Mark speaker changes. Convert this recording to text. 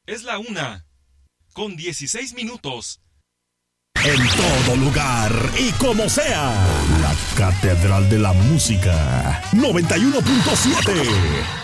Speaker 1: Es la 1:16.
Speaker 2: En todo lugar y como sea, la Catedral de la Música 91.7.